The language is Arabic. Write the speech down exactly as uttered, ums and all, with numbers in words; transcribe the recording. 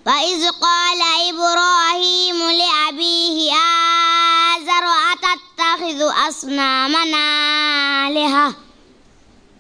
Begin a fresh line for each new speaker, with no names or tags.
وإذ قال إبراهيم لأبيه آزر أتتخذ أصنامنا آلهة